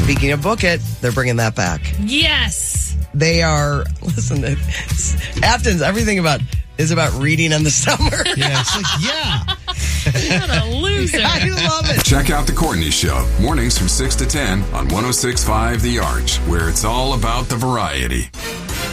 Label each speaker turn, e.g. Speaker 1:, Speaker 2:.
Speaker 1: Speaking of Book It, they're bringing that back.
Speaker 2: Yes.
Speaker 1: They are, listen, Afton's everything is about reading in the summer.
Speaker 3: Yeah, it's like, yeah.
Speaker 2: What a loser.
Speaker 1: I love it.
Speaker 4: Check out The Courtney Show, mornings from 6 to 10 on 106.5 The Arch, where it's all about the variety.